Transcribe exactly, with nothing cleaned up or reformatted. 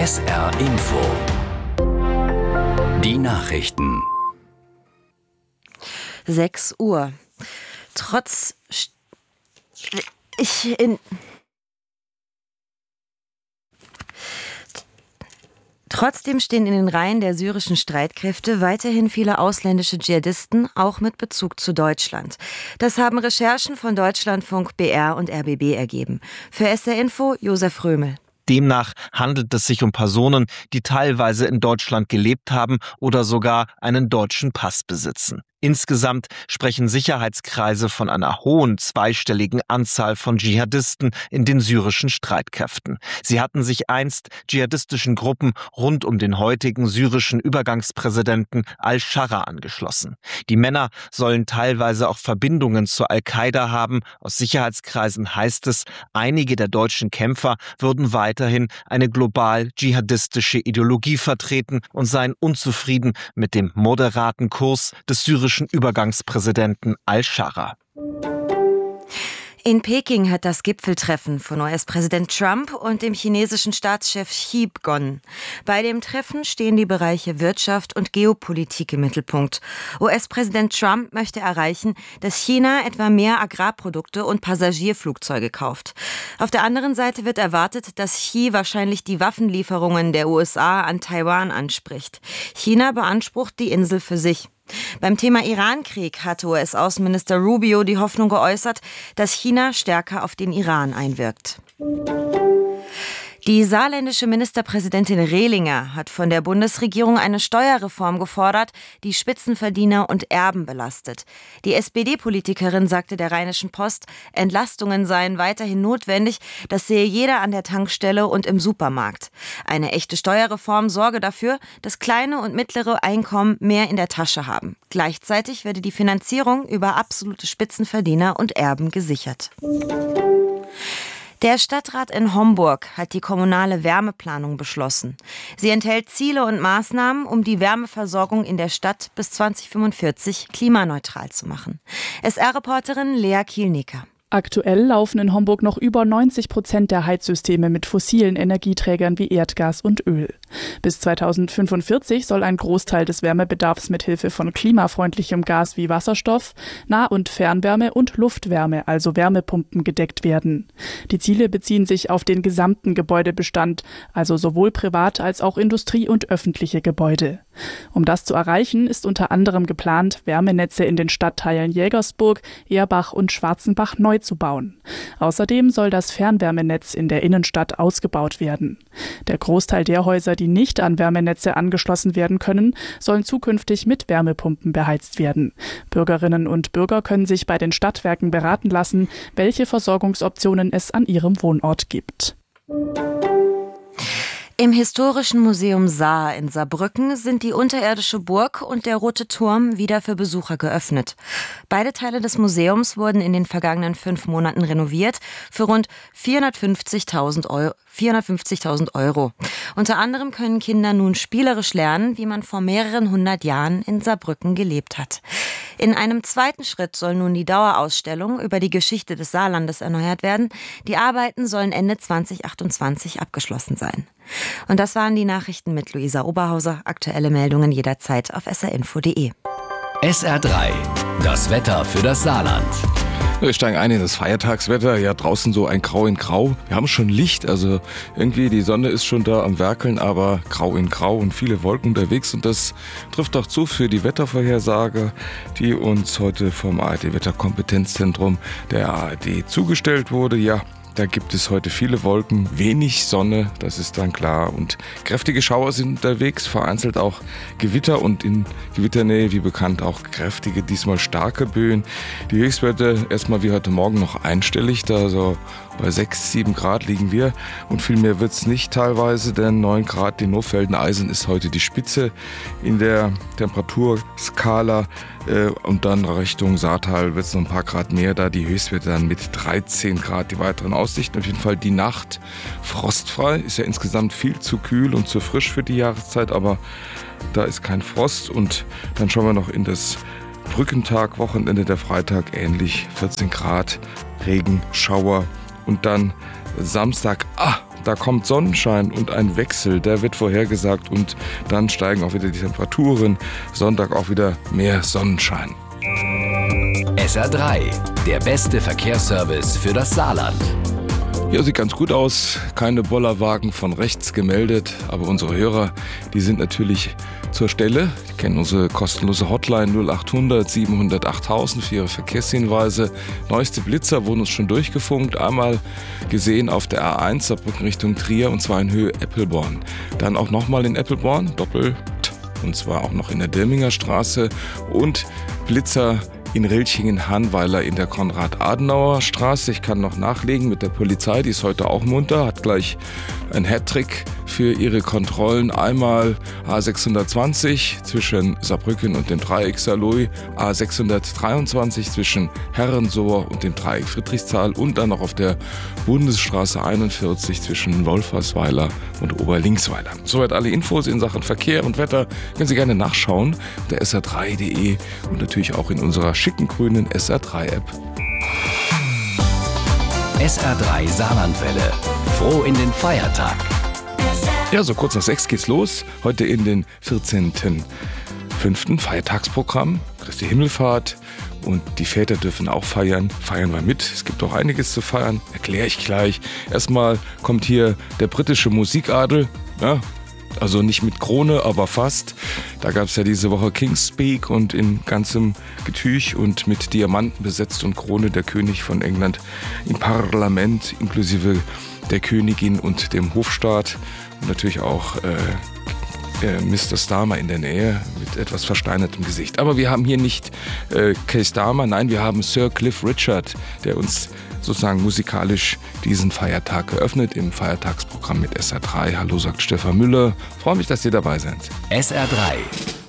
S R Info. Die Nachrichten. sechs Uhr. Trotz... Ich in... Trotzdem stehen in den Reihen der syrischen Streitkräfte weiterhin viele ausländische Dschihadisten, auch mit Bezug zu Deutschland. Das haben Recherchen von Deutschlandfunk, B R und R B B ergeben. Für S R Info, Josef Römel. Demnach handelt es sich um Personen, die teilweise in Deutschland gelebt haben oder sogar einen deutschen Pass besitzen. Insgesamt sprechen Sicherheitskreise von einer hohen zweistelligen Anzahl von Dschihadisten in den syrischen Streitkräften. Sie hatten sich einst dschihadistischen Gruppen rund um den heutigen syrischen Übergangspräsidenten al-Sharra angeschlossen. Die Männer sollen teilweise auch Verbindungen zur Al-Qaida haben. Aus Sicherheitskreisen heißt es, einige der deutschen Kämpfer würden weiterhin eine global dschihadistische Ideologie vertreten und seien unzufrieden mit dem moderaten Kurs des syrischen Übergangspräsidenten al-Sharra. In Peking hat das Gipfeltreffen von U S-Präsident Trump und dem chinesischen Staatschef Xi begonnen. Bei dem Treffen stehen die Bereiche Wirtschaft und Geopolitik im Mittelpunkt. U S-Präsident Trump möchte erreichen, dass China etwa mehr Agrarprodukte und Passagierflugzeuge kauft. Auf der anderen Seite wird erwartet, dass Xi wahrscheinlich die Waffenlieferungen der U S A an Taiwan anspricht. China beansprucht die Insel für sich. Beim Thema Irankrieg hatte U S-Außenminister Rubio die Hoffnung geäußert, dass China stärker auf den Iran einwirkt. Die saarländische Ministerpräsidentin Rehlinger hat von der Bundesregierung eine Steuerreform gefordert, die Spitzenverdiener und Erben belastet. Die S P D-Politikerin sagte der Rheinischen Post, Entlastungen seien weiterhin notwendig, das sehe jeder an der Tankstelle und im Supermarkt. Eine echte Steuerreform sorge dafür, dass kleine und mittlere Einkommen mehr in der Tasche haben. Gleichzeitig werde die Finanzierung über absolute Spitzenverdiener und Erben gesichert. Der Stadtrat in Homburg hat die kommunale Wärmeplanung beschlossen. Sie enthält Ziele und Maßnahmen, um die Wärmeversorgung in der Stadt bis zwanzig fünfundvierzig klimaneutral zu machen. S R-Reporterin Lea Kielnicker. Aktuell laufen in Homburg noch über neunzig Prozent der Heizsysteme mit fossilen Energieträgern wie Erdgas und Öl. Bis zweitausendfünfundvierzig soll ein Großteil des Wärmebedarfs mit Hilfe von klimafreundlichem Gas wie Wasserstoff, Nah- und Fernwärme und Luftwärme, also Wärmepumpen, gedeckt werden. Die Ziele beziehen sich auf den gesamten Gebäudebestand, also sowohl privat als auch Industrie- und öffentliche Gebäude. Um das zu erreichen, ist unter anderem geplant, Wärmenetze in den Stadtteilen Jägersburg, Erbach und Schwarzenbach neu zu bauen. Außerdem soll das Fernwärmenetz in der Innenstadt ausgebaut werden. Der Großteil der Häuser, die nicht an Wärmenetze angeschlossen werden können, sollen zukünftig mit Wärmepumpen beheizt werden. Bürgerinnen und Bürger können sich bei den Stadtwerken beraten lassen, welche Versorgungsoptionen es an ihrem Wohnort gibt. Im Historischen Museum Saar in Saarbrücken sind die unterirdische Burg und der Rote Turm wieder für Besucher geöffnet. Beide Teile des Museums wurden in den vergangenen fünf Monaten renoviert für rund vierhundertfünfzigtausend Euro. vierhundertfünfzigtausend Euro. Unter anderem können Kinder nun spielerisch lernen, wie man vor mehreren hundert Jahren in Saarbrücken gelebt hat. In einem zweiten Schritt soll nun die Dauerausstellung über die Geschichte des Saarlandes erneuert werden. Die Arbeiten sollen Ende zwanzig achtundzwanzig abgeschlossen sein. Und das waren die Nachrichten mit Luisa Oberhauser. Aktuelle Meldungen jederzeit auf s r info punkt d e. S R drei, das Wetter für das Saarland. Wir steigen ein in das Feiertagswetter. Ja, draußen so ein Grau in Grau. Wir haben schon Licht, also irgendwie die Sonne ist schon da am Werkeln, aber Grau in Grau und viele Wolken unterwegs. Und das trifft auch zu für die Wettervorhersage, die uns heute vom A R D-Wetterkompetenzzentrum der A R D zugestellt wurde. Ja, da gibt es heute viele Wolken, wenig Sonne, das ist dann klar. Und kräftige Schauer sind unterwegs, vereinzelt auch Gewitter und in Gewitternähe, wie bekannt, auch kräftige, diesmal starke Böen. Die Höchstwerte erstmal wie heute Morgen noch einstellig, da so bei sechs, sieben Grad liegen wir. Und viel mehr wird es nicht teilweise, denn neun Grad in Nofelden-Eisen ist heute die Spitze in der Temperaturskala. Und dann Richtung Saartal wird es noch ein paar Grad mehr, da die Höchstwerte dann mit dreizehn Grad die weiteren Aussichten. Auf jeden Fall die Nacht frostfrei, ist ja insgesamt viel zu kühl und zu frisch für die Jahreszeit, aber da ist kein Frost. Und dann schauen wir noch in das Brückentag, Wochenende, der Freitag, ähnlich vierzehn Grad, Regen, Schauer und dann Samstag, ah, da kommt Sonnenschein und ein Wechsel, der wird vorhergesagt und dann steigen auch wieder die Temperaturen. Sonntag auch wieder mehr Sonnenschein. S R drei, der beste Verkehrsservice für das Saarland. Ja, sieht ganz gut aus. Keine Bollerwagen von rechts gemeldet. Aber unsere Hörer, die sind natürlich zur Stelle. Die kennen unsere kostenlose Hotline null achthundert siebenhundert achttausend für ihre Verkehrshinweise. Neueste Blitzer wurden uns schon durchgefunkt. Einmal gesehen auf der A eins Saarbrücken Richtung Trier und zwar in Höhe Eppelborn. Dann auch nochmal in Eppelborn, doppelt. Und zwar auch noch in der Dirminger Straße. Und Blitzer in Rilchingen-Hanweiler in der Konrad-Adenauer-Straße. Ich kann noch nachlegen mit der Polizei, die ist heute auch munter, hat gleich ein Hattrick für ihre Kontrollen. Einmal A sechshundertzwanzig zwischen Saarbrücken und dem Dreieck Saarlouis, A sechshundertdreiundzwanzig zwischen Herrensohr und dem Dreieck Friedrichsthal und dann noch auf der Bundesstraße einundvierzig zwischen Wolfersweiler und Oberlingsweiler. Soweit alle Infos in Sachen Verkehr und Wetter. Können Sie gerne nachschauen unter S R drei punkt de und natürlich auch in unserer schicken grünen S R drei App. S R drei Saarlandwelle. Froh in den Feiertag. Ja, so kurz nach sechs geht's los. Heute in den vierzehnten fünften Feiertagsprogramm. Christi Himmelfahrt. Und die Väter dürfen auch feiern. Feiern wir mit. Es gibt auch einiges zu feiern. Erkläre ich gleich. Erstmal kommt hier der britische Musikadel. Ja, also nicht mit Krone, aber fast. Da gab es ja diese Woche King's Speak und in ganzem Getüch und mit Diamanten besetzt und Krone der König von England im Parlament, inklusive der Königin und dem Hofstaat. Und natürlich auch äh, äh, Mister Starmer in der Nähe mit etwas versteinertem Gesicht. Aber wir haben hier nicht äh, Keir Starmer, nein, wir haben Sir Cliff Richard, der uns sozusagen musikalisch diesen Feiertag eröffnet im Feiertagsprogramm mit S R drei. Hallo, sagt Stefan Müller. Freue mich, dass ihr dabei seid. S R drei.